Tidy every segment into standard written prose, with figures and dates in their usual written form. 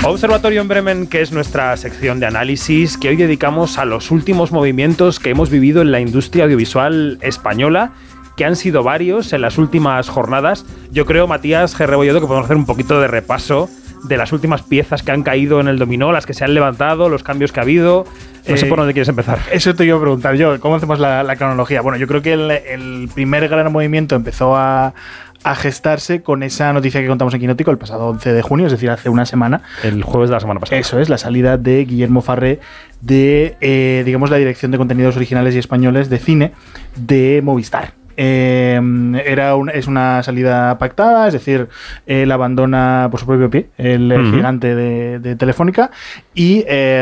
Observatorio en Bremen, que es nuestra sección de análisis que hoy dedicamos a los últimos movimientos que hemos vivido en la industria audiovisual española, que han sido varios en las últimas jornadas. Yo creo, Matías G. Rebolledo, que podemos hacer un poquito de repaso de las últimas piezas que han caído en el dominó, las que se han levantado, los cambios que ha habido. No sé por dónde quieres empezar. Eso te iba a preguntar yo, ¿cómo hacemos la cronología? Bueno, yo creo que el primer gran movimiento empezó a gestarse con esa noticia que contamos en Quinótico el pasado 11 de junio, es decir, hace una semana. El jueves de la semana pasada. Eso es, la salida de Guillermo Farré de, digamos, la dirección de contenidos originales y españoles de cine de Movistar. Es una salida pactada, es decir, él abandona por su propio pie el gigante de Telefónica y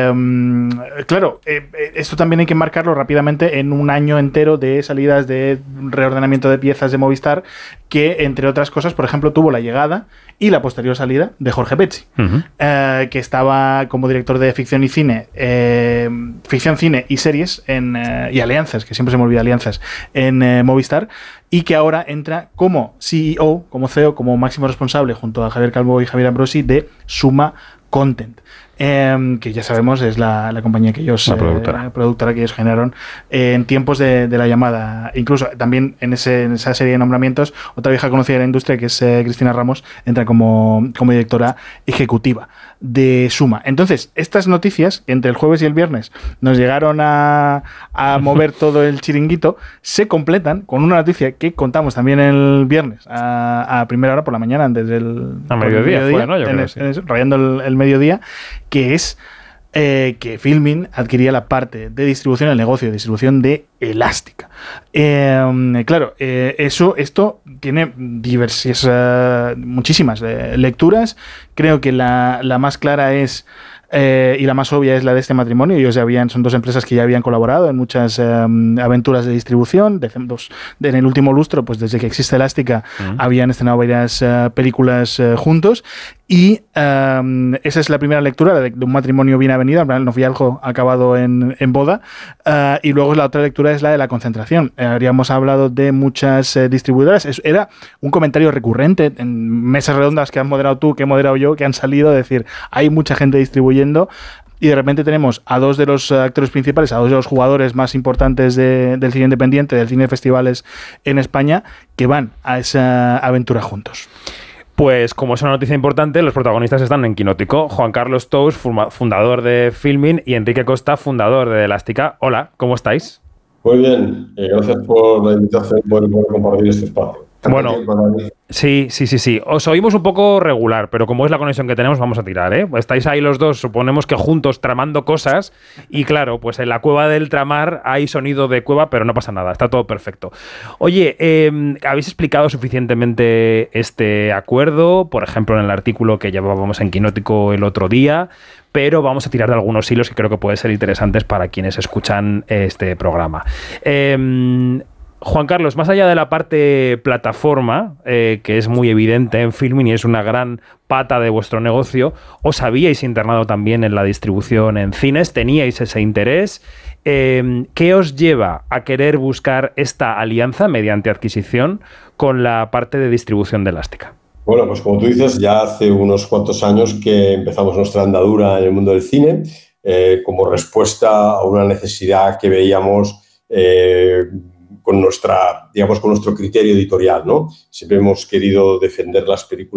claro, esto también hay que marcarlo rápidamente en un año entero de salidas de reordenamiento de piezas de Movistar, que entre otras cosas, por ejemplo, tuvo la llegada y la posterior salida de Jorge Pecci, que estaba como director de ficción y cine, ficción, cine y series y alianzas, que siempre se me olvida alianzas, en Movistar, y que ahora entra como CEO, como CEO, como máximo responsable junto a Javier Calvo y Javier Ambrosi de Suma Content, que ya sabemos es la compañía que ellos, la productora que ellos generaron en tiempos de la llamada. Incluso también en esa serie de nombramientos, otra vieja conocida de la industria, que es Cristina Ramos, entra como directora ejecutiva de Suma. Entonces, estas noticias, que entre el jueves y el viernes nos llegaron a mover todo el chiringuito, se completan con una noticia que contamos también el viernes a primera hora por la mañana, antes del mediodía, ¿no? Yo creo, sí. Rayando el mediodía, que es que Filmin adquiría la parte de distribución, el negocio de distribución de Elástica. Claro, esto tiene muchísimas lecturas. Creo que la más clara es y la más obvia es la de este matrimonio. Ellos son dos empresas que ya habían colaborado en muchas aventuras de distribución. En el último lustro, pues desde que existe Elástica, habían estrenado varias películas juntos. Y esa es la primera lectura de un matrimonio bien avenido, el noviazgo acabado en boda. Y luego la otra lectura es la de la concentración. Habríamos hablado de muchas distribuidoras. Era un comentario recurrente en mesas redondas que has moderado tú, que he moderado yo, que han salido a decir, hay mucha gente distribuyendo. Y de repente tenemos a dos de los actores principales, a dos de los jugadores más importantes del cine independiente, del cine de festivales en España, que van a esa aventura juntos. Pues como es una noticia importante, los protagonistas están en Quinótico. Juan Carlos Tous, fundador de Filmin, y Enrique Costa, fundador de Elástica. Hola, ¿cómo estáis? Muy bien, gracias por la invitación, por compartir este espacio. Bueno, sí. Os oímos un poco regular, pero como es la conexión que tenemos, vamos a tirar, ¿eh? Estáis ahí los dos, suponemos que juntos, tramando cosas, y claro, pues en la cueva del tramar hay sonido de cueva, pero no pasa nada, está todo perfecto. Oye, ¿habéis explicado suficientemente este acuerdo? Por ejemplo, en el artículo que llevábamos en Quinótico el otro día, pero vamos a tirar de algunos hilos que creo que pueden ser interesantes para quienes escuchan este programa. Juan Carlos, más allá de la parte plataforma, que es muy evidente en Filmin y es una gran pata de vuestro negocio, os habíais internado también en la distribución en cines, teníais ese interés. ¿Qué os lleva a querer buscar esta alianza mediante adquisición con la parte de distribución de Elástica? Bueno, pues como tú dices, ya hace unos cuantos años que empezamos nuestra andadura en el mundo del cine, como respuesta a una necesidad que veíamos con nuestro criterio editorial, ¿no? Siempre hemos querido defender las películas